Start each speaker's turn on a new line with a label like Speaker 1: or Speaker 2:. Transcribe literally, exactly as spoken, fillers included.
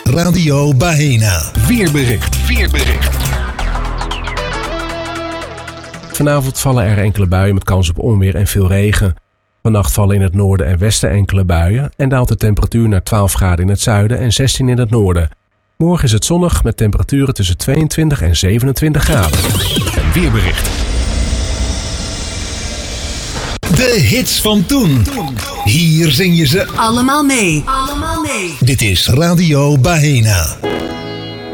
Speaker 1: Radio Bahena. Weerbericht. Weerbericht.
Speaker 2: Vanavond vallen er enkele buien met kans op onweer en veel regen. Vannacht vallen in het noorden en westen enkele buien en daalt de temperatuur naar twaalf graden in het zuiden en zestien in het noorden. Morgen is het zonnig met temperaturen tussen tweeëntwintig en zevenentwintig graden.
Speaker 1: Een weerbericht. De hits van toen. Hier zing je ze
Speaker 3: allemaal mee. Allemaal mee.
Speaker 1: Dit is Radio Bahena.